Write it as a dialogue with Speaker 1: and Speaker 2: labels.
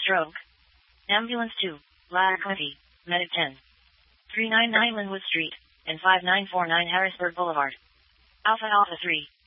Speaker 1: Stroke. Ambulance 2, Ladder 20, Medic 10. 399 Linwood Street, and 5949 Harrisburg Boulevard. Alpha Alpha 3.